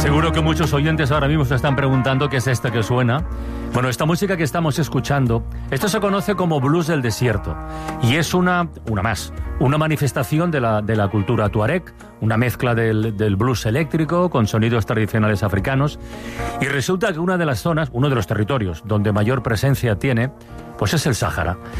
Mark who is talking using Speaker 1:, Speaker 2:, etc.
Speaker 1: Seguro que muchos oyentes ahora mismo se están preguntando qué es esto que suena. Bueno, esta música que estamos escuchando, esto se conoce como blues del desierto y es una manifestación de la cultura tuareg, una mezcla del blues eléctrico con sonidos tradicionales africanos, y resulta que una de las zonas, uno de los territorios donde mayor presencia tiene, pues es el Sáhara.